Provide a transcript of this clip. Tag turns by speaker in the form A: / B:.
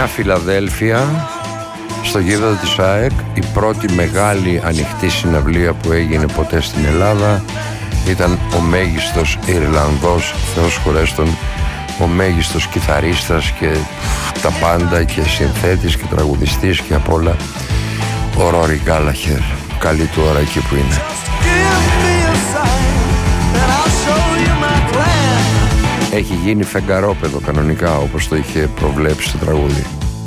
A: Νέα Φιλαδέλφια, στο γήπεδο της ΑΕΚ, η πρώτη μεγάλη ανοιχτή συναυλία που έγινε ποτέ στην Ελλάδα. Ήταν ο μέγιστος Ιρλανδός, Θεός χωρέστον, ο μέγιστος κιθαρίστας και τα πάντα και συνθέτης και τραγουδιστής και απ' όλα, ο Ρόρι Γκάλαχερ. Καλή του ώρα εκεί που είναι. Έχει γίνει φεγγαρόπεδο κανονικά, όπως το είχε προβλέψει το τραγούδι.